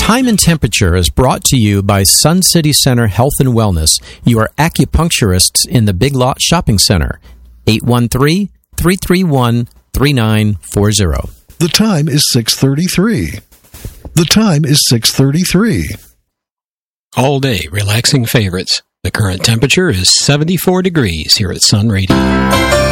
Time and Temperature is brought to you by Sun City Center Health and Wellness, your acupuncturists in the Big Lot Shopping Center. 813-331-3940. The time is 6:33. The time is 6:33. All day, relaxing favorites. The current temperature is 74 degrees here at Sun Radio.